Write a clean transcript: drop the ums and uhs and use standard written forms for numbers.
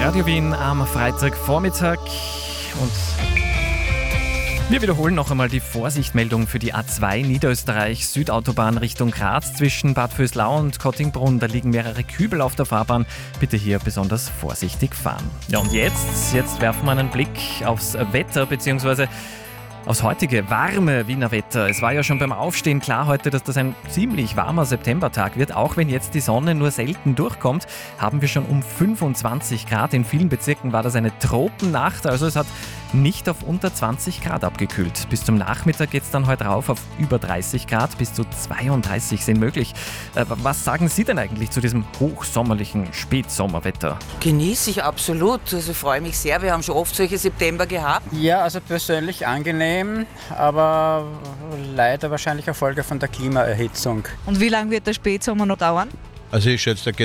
Radio Wien am Freitagvormittag und wir wiederholen noch einmal die Vorsichtmeldung für die A2 Niederösterreich-Südautobahn Richtung Graz zwischen Bad Vöslau und Kottingbrunn. Da liegen mehrere Kübel auf der Fahrbahn. Bitte hier besonders vorsichtig fahren. Ja, und jetzt werfen wir einen Blick aufs Wetter bzw. aufs heutige warme Wiener Wetter. Es war ja schon beim Aufstehen klar heute, dass das ein ziemlich warmer Septembertag wird. Auch wenn jetzt die Sonne nur selten durchkommt, haben wir schon um 25 Grad. In vielen Bezirken war das eine Tropennacht. Also es hat nicht auf unter 20 Grad abgekühlt. Bis zum Nachmittag geht es dann heute rauf auf über 30 Grad. Bis zu 32 sind möglich. Was sagen Sie denn eigentlich zu diesem hochsommerlichen Spätsommerwetter? Genieße ich absolut. Also freue mich sehr. Wir haben schon oft solche September gehabt. Ja, also persönlich angenehm, aber leider wahrscheinlich eine Folge von der Klimaerhitzung. Und wie lange wird der Spätsommer noch dauern? Also ich schätze,